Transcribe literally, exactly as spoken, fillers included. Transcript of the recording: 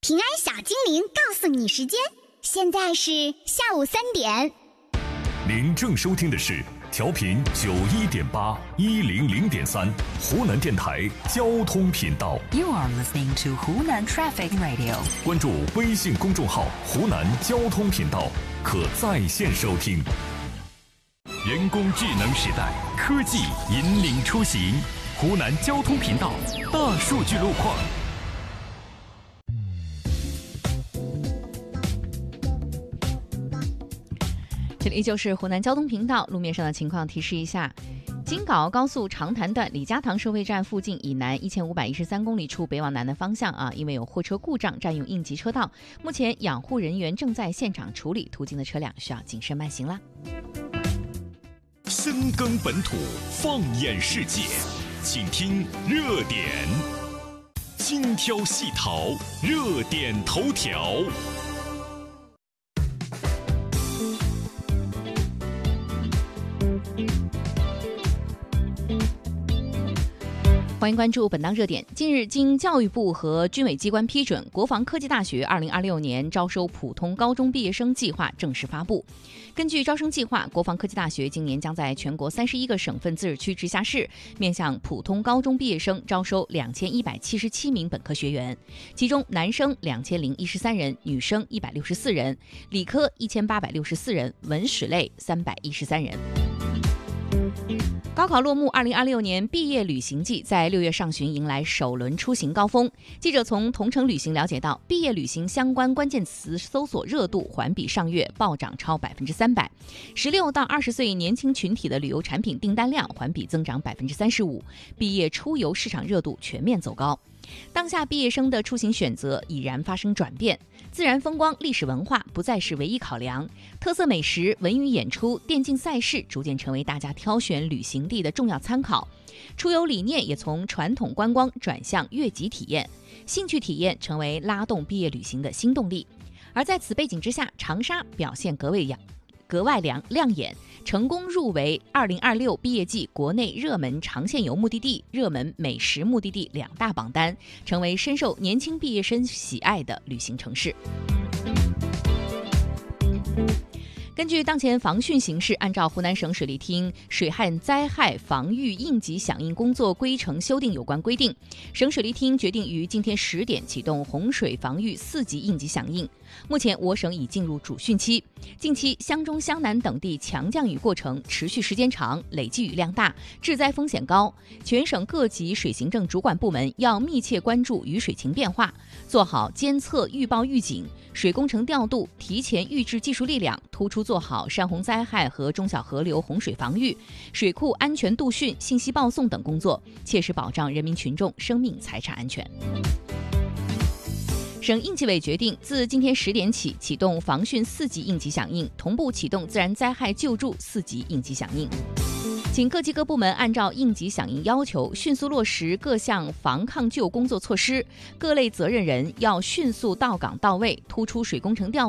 平安小精灵告诉你时间，现在是下午三点。 您正收听的是调频九一点八一零零点三湖南电台交通频道。 You are listening to 湖南 Traffic Radio。 关注微信公众号湖南交通频道，可在线收听。人工智能时代，科技引领出行。湖南交通频道大数据路况。 这里就是湖南交通频道路面上的情况提示一下。京港澳高速长潭段李家塘收费站附近以南一千五百一十三公里处北往南的方向啊，因为有货车故障占用应急车道，目前养护人员正在现场处理，途经的车辆需要谨慎慢行啦。 深耕本土，放眼世界，请听热点，精挑细淘，热点头条。欢迎关注本档热点。近日，经教育部和军委机关批准，国防科技大学二零二六年招收普通高中毕业生计划正式发布。根据招生计划，国防科技大学今年将在全国三十一个省份自治区、直辖市面向普通高中毕业生招收两千一百七十七名本科学员，其中男生两千零一十三人，女生一百六十四人，理科一千八百六十四人，文史类三百一十三人。高考落幕，二零二六年毕业旅行季在六月上旬迎来首轮出行高峰。记者从同程旅行了解到，毕业旅行相关关键词搜索热度环比上月暴涨超百分之三百，十六到二十岁年轻群体的旅游产品订单量环比增长百分之三十五，毕业出游市场热度全面走高。当下毕业生的出行选择已然发生转变，自然风光、历史文化不再是唯一考量，特色美食、文娱演出、电竞赛事逐渐成为大家挑选旅行地的重要参考。出游理念也从传统观光转向越级体验，兴趣体验成为拉动毕业旅行的新动力。而在此背景之下，长沙表现格外亮格外亮亮眼，成功入围二零二六毕业季国内热门长线游目的地、热门美食目的地两大榜单，成为深受年轻毕业生喜爱的旅行城市。根据当前防汛形势，按照湖南省水利厅水旱灾害防御应急响应工作规程修订有关规定，省水利厅决定于今天十点启动洪水防御四级应急响应。目前我省已进入主汛期，近期湘中、湘南等地强降雨过程持续时间长，累计雨量大，致灾风险高。全省各级水行政主管部门要密切关注雨水情变化，做好监测、预报、预警、水工程调度、提前预置技术力量，突出做好山洪灾害和中小河流洪水防御、水库安全度汛、信息报送等工作，切实保障人民群众生命财产安全。省应急委决定，自今天十点起启动防汛四级应急响应，同步启动自然灾害救助四级应急响应。请各级各部门按照应急响应要求，迅速落实各项防抗救工作措施，各类责任人要迅速到岗到位，突出水工程调